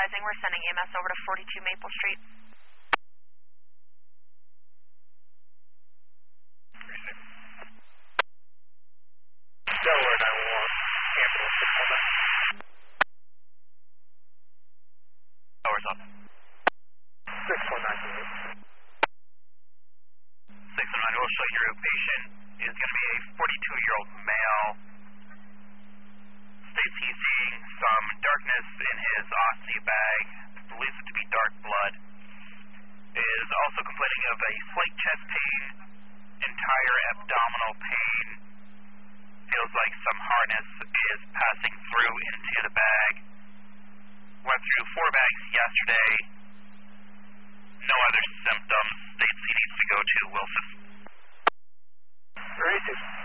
advising we're sending EMS over to 42 Maple Street. Delaware 911, ambulance 619. Power's up. 619. 619, we'll show your patient is going to be a 42-year-old male. States he's seeing some darkness in his ostomy bag, believes it to be dark blood. Is also complaining of a slight chest pain, entire abdominal pain. Feels like some harness is passing through into the bag. Went through 4 bags yesterday. No other symptoms. States he needs to go to Wilson. Racing.